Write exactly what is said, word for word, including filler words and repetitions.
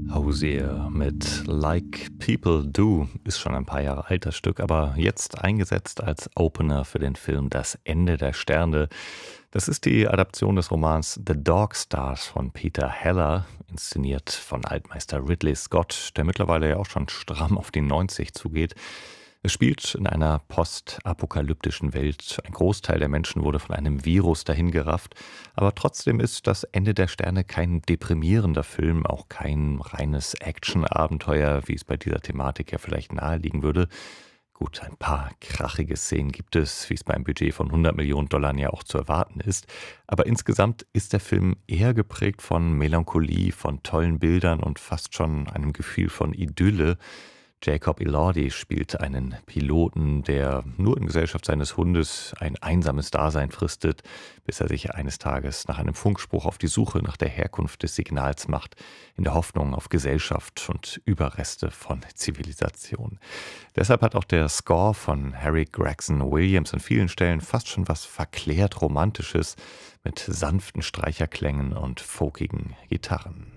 Hozier mit Like People Do ist schon ein paar Jahre alt, das Stück, aber jetzt eingesetzt als Opener für den Film Das Ende der Sterne. Das ist die Adaption des Romans The Dog Stars von Peter Heller, inszeniert von Altmeister Ridley Scott, der mittlerweile ja auch schon stramm auf die neunzig zugeht. Es spielt in einer postapokalyptischen Welt. Ein Großteil der Menschen wurde von einem Virus dahingerafft. Aber trotzdem ist das Ende der Sterne kein deprimierender Film, auch kein reines Action-Abenteuer, wie es bei dieser Thematik ja vielleicht naheliegen würde. Gut, ein paar krachige Szenen gibt es, wie es beim Budget von hundert Millionen Dollar ja auch zu erwarten ist. Aber insgesamt ist der Film eher geprägt von Melancholie, von tollen Bildern und fast schon einem Gefühl von Idylle. Jacob Elordi spielt einen Piloten, der nur in Gesellschaft seines Hundes ein einsames Dasein fristet, bis er sich eines Tages nach einem Funkspruch auf die Suche nach der Herkunft des Signals macht, in der Hoffnung auf Gesellschaft und Überreste von Zivilisation. Deshalb hat auch der Score von Harry Gregson Williams an vielen Stellen fast schon was verklärt Romantisches mit sanften Streicherklängen und folkigen Gitarren.